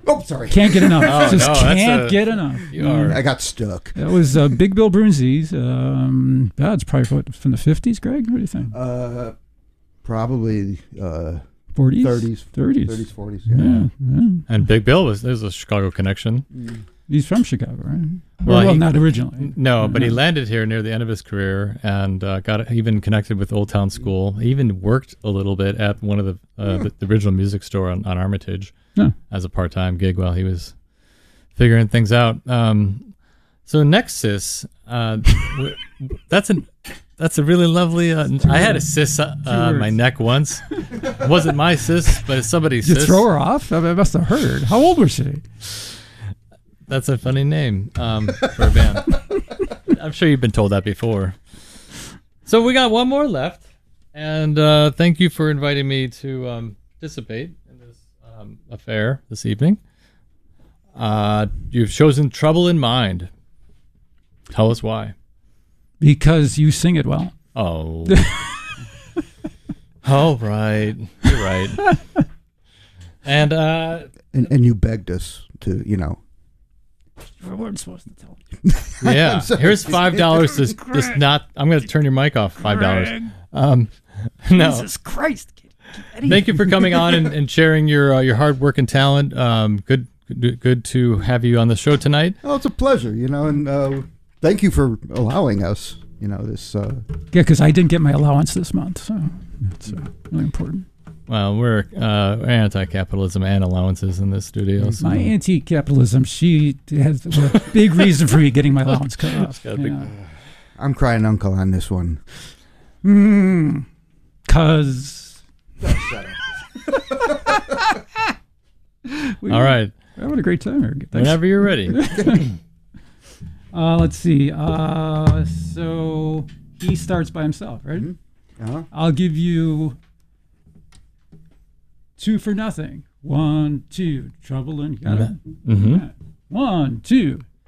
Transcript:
Oh, sorry. Can't get enough. Oh, Just no, can't get enough. You are. I got stuck. That was Big Bill Brunzies. It's probably from the 50s, Greg? What do you think? Probably 40s? 30s. 30s. 30s, 40s. Yeah. And Big Bill there's a Chicago connection. He's from Chicago, right? Well, Not originally. No, but he landed here near the end of his career and got even connected with Old Town School. He even worked a little bit at one of the original music store on Armitage as a part-time gig while he was figuring things out. So Nexus, that's a really lovely. I had a cis on my neck once. It wasn't my cis, but it's somebody's Did you cis. throw her off? I must have heard. How old was she? That's a funny name for a band. I'm sure you've been told that before. So we got one more left, and thank you for inviting me to participate in this affair this evening. You've chosen Trouble in Mind. Tell us why. Because you sing it well. Oh. Oh, right. You're right. And you begged us to, We weren't supposed to tell you. yeah. Here's $5. This not. I'm going to turn your mic off. $5. No. Jesus Christ. Thank you for coming on and sharing your hard work and talent. Good to have you on the show tonight. Oh, it's a pleasure, and thank you for allowing us, this. Yeah, because I didn't get my allowance this month, so it's really important. Well, we're anti-capitalism and allowances in this studio. So. My anti-capitalism, she has a big reason for me getting my allowance cut off. I'm crying uncle on this one. Because... Shut up. All right. We're having a great time here. Thanks. Whenever you're ready. Let's see. So he starts by himself, right? Mm-hmm. Uh-huh. I'll give you 2 for nothing. 1, 2, trouble in. Got it? Mm-hmm. 1, 2,